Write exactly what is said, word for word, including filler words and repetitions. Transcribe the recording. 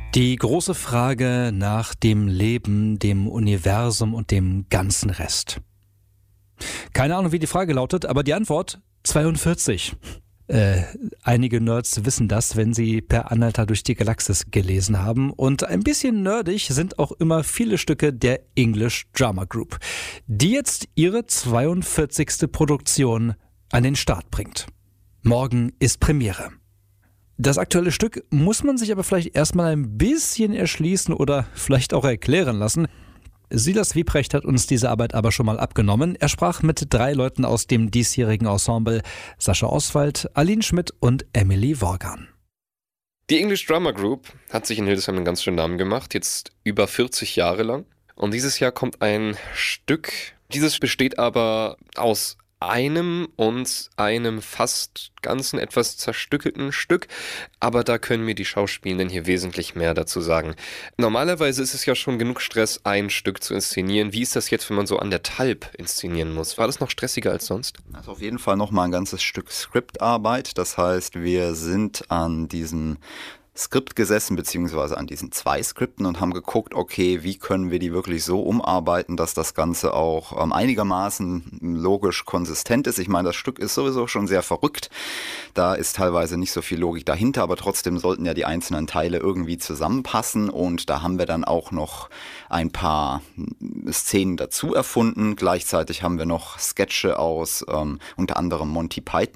Die große Frage nach dem Leben, dem Universum und dem ganzen Rest. Keine Ahnung, wie die Frage lautet, aber die Antwort zweiundvierzig. Äh, einige Nerds wissen das, wenn sie Per Anhalter durch die Galaxis gelesen haben. Und ein bisschen nerdig sind auch immer viele Stücke der English Drama Group, die jetzt ihre zweiundvierzigste Produktion an den Start bringt. Morgen ist Premiere. Das aktuelle Stück muss man sich aber vielleicht erstmal ein bisschen erschließen oder vielleicht auch erklären lassen. Silas Wieprecht hat uns diese Arbeit aber schon mal abgenommen. Er sprach mit drei Leuten aus dem diesjährigen Ensemble: Sascha Oswald, Aline Schmidt und Emily Worgan. Die English Drama Group hat sich in Hildesheim einen ganz schönen Namen gemacht, jetzt über vierzig Jahre lang. Und dieses Jahr kommt ein Stück. Dieses besteht aber aus einem und einem fast ganzen, etwas zerstückelten Stück, aber da können mir die Schauspielenden hier wesentlich mehr dazu sagen. Normalerweise ist es ja schon genug Stress, ein Stück zu inszenieren. Wie ist das jetzt, wenn man so an der Talb inszenieren muss? War das noch stressiger als sonst? Das ist auf jeden Fall nochmal ein ganzes Stück Skriptarbeit. Das heißt, wir sind an diesem Skript gesessen, beziehungsweise an diesen zwei Skripten und haben geguckt, okay, wie können wir die wirklich so umarbeiten, dass das Ganze auch ähm, einigermaßen logisch konsistent ist. Ich meine, das Stück ist sowieso schon sehr verrückt. Da ist teilweise nicht so viel Logik dahinter, aber trotzdem sollten ja die einzelnen Teile irgendwie zusammenpassen und da haben wir dann auch noch ein paar Szenen dazu erfunden. Gleichzeitig haben wir noch Sketche aus ähm, unter anderem Monty Python